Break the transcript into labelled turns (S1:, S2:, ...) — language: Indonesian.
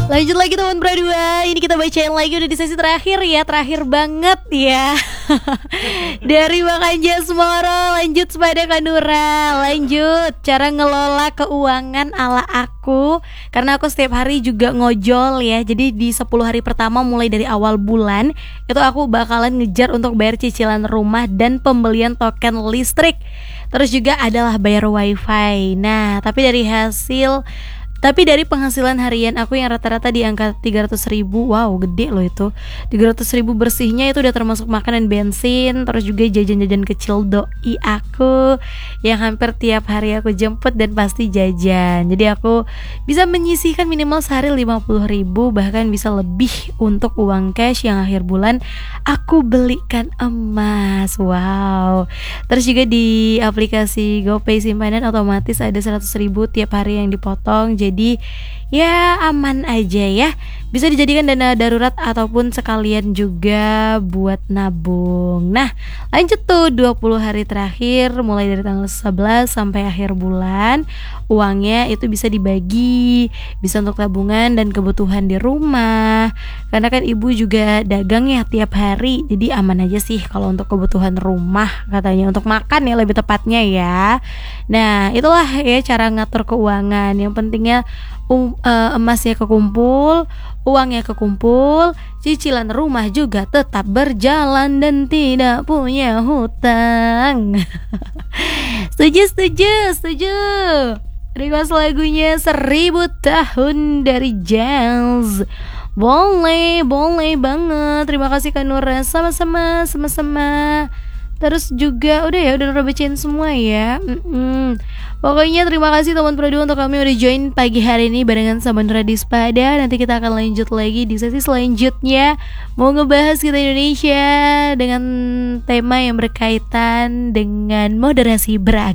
S1: Lanjut lagi teman berdua. Ini kita bacain lagi udah di sesi terakhir ya. Terakhir banget ya. Dari Makan Jasmoro. Lanjut pada Kanura. Lanjut cara ngelola keuangan ala aku. Karena aku setiap hari juga ngojol ya. Jadi di 10 hari pertama mulai dari awal bulan itu aku bakalan ngejar untuk bayar cicilan rumah dan pembelian token listrik. Terus juga adalah bayar wifi. Nah tapi dari penghasilan harian aku yang rata-rata di angka 300.000, wow gede loh itu. 300.000 bersihnya itu udah termasuk makan dan bensin. Terus juga jajan-jajan kecil doi aku yang hampir tiap hari aku jemput dan pasti jajan. Jadi aku bisa menyisihkan minimal sehari 50.000, bahkan bisa lebih untuk uang cash yang akhir bulan aku belikan emas. Wow. Terus juga di aplikasi GoPay simpanan otomatis ada 100.000 tiap hari yang dipotong. Jadi ya aman aja ya. Bisa dijadikan dana darurat ataupun sekalian juga buat nabung. Nah lanjut tuh 20 hari terakhir mulai dari tanggal 11 sampai akhir bulan. Uangnya itu bisa dibagi, bisa untuk tabungan dan kebutuhan di rumah. Karena kan ibu juga dagang ya tiap hari. Jadi aman aja sih kalau untuk kebutuhan rumah, katanya untuk makan ya lebih tepatnya ya. Nah itulah ya cara ngatur keuangan. Yang pentingnya emasnya kekumpul, uangnya kekumpul, cicilan rumah juga tetap berjalan dan tidak punya hutang. Setuju. Request lagunya 1000 tahun dari Jazz. Boleh banget. Terima kasih Kak Nura. Sama-sama. Terus juga udah bacain semua ya. Pokoknya terima kasih teman Pro untuk kami udah join pagi hari ini barengan sama Nura Dispada. Nanti kita akan lanjut lagi di sesi selanjutnya. Mau ngebahas kita Indonesia dengan tema yang berkaitan dengan moderasi beragama.